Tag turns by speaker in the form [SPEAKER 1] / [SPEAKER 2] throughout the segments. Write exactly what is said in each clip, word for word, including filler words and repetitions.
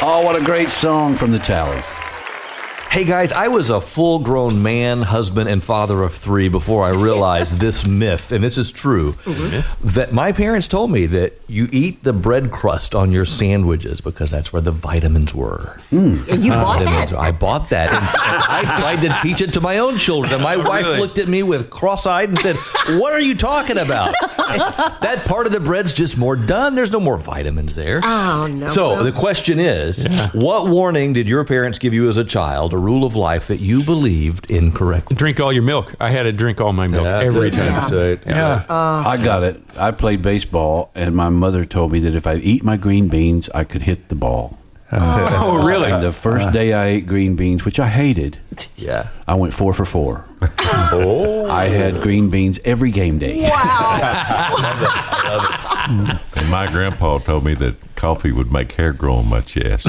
[SPEAKER 1] Oh, what a great song from the Tallies.
[SPEAKER 2] Hey guys, I was a full-grown man, husband, and father of three before I realized this myth, and this is true, mm-hmm. that my parents told me that you eat the bread crust on your sandwiches because that's where the vitamins were.
[SPEAKER 3] Mm. And you bought
[SPEAKER 2] vitamins.
[SPEAKER 3] that?
[SPEAKER 2] I bought that, and, and I tried to teach it to my own children, and my wife
[SPEAKER 4] Really?
[SPEAKER 2] looked at me with cross-eyed and said, what are you talking about? That part of the bread's just more done. There's no more vitamins there.
[SPEAKER 3] Oh, no.
[SPEAKER 2] So
[SPEAKER 3] no.
[SPEAKER 2] the question is,
[SPEAKER 4] Yeah.
[SPEAKER 2] what warning did your parents give you as a child, a rule of life that you believed incorrectly?
[SPEAKER 4] Drink all your milk. I had to drink all my milk
[SPEAKER 2] That's
[SPEAKER 4] every
[SPEAKER 2] it.
[SPEAKER 4] time.
[SPEAKER 2] That's it.
[SPEAKER 5] Yeah.
[SPEAKER 1] I got it. I played baseball, and my mother told me that if I eat my green beans, I could hit the ball.
[SPEAKER 4] Oh, really?
[SPEAKER 1] And the first day I ate green beans, which I hated,
[SPEAKER 2] Yeah.
[SPEAKER 1] I went four for four.
[SPEAKER 2] Oh.
[SPEAKER 1] I had green beans every game day.
[SPEAKER 6] And my grandpa told me that coffee would make hair grow on my chest.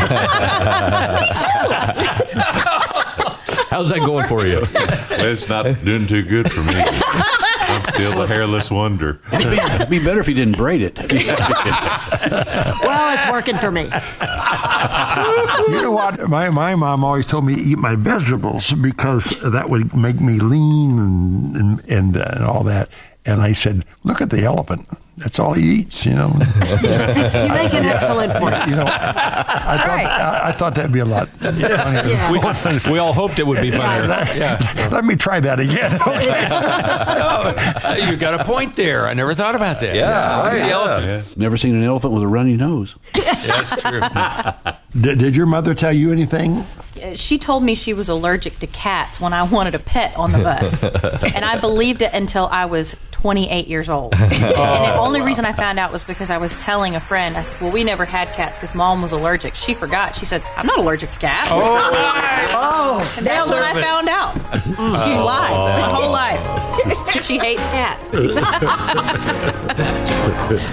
[SPEAKER 2] How's that going for you?
[SPEAKER 6] It's not doing too good for me. I'm still a hairless wonder.
[SPEAKER 1] It'd be better if you didn't braid it.
[SPEAKER 3] Well, it's working for me.
[SPEAKER 5] You know what? My my mom always told me to eat my vegetables because that would make me lean and and, and, uh, and all that. And I said, look at the elephant. That's all he eats, you know.
[SPEAKER 3] You make an excellent point.
[SPEAKER 5] You know, I thought
[SPEAKER 3] right.
[SPEAKER 5] I, I thought that'd be a lot funnier.
[SPEAKER 3] Yeah.
[SPEAKER 4] We, we all hoped it would be funnier. Yeah.
[SPEAKER 5] Let me try that again.
[SPEAKER 4] Oh, you got a point there. I never thought about that.
[SPEAKER 2] Yeah,
[SPEAKER 4] The
[SPEAKER 2] yeah.
[SPEAKER 4] elephant.
[SPEAKER 1] Never seen an elephant with a runny nose.
[SPEAKER 4] That's true.
[SPEAKER 5] did, did your mother tell you anything?
[SPEAKER 7] She told me she was allergic to cats when I wanted a pet on the bus. And I believed it until I was twenty-eight years old. And the only reason I found out was because I was telling a friend, I said, well, we never had cats because Mom was allergic. She forgot. She said, I'm not allergic to cats.
[SPEAKER 3] Oh,
[SPEAKER 7] And that's when I found out. She lied my whole life. She hates cats.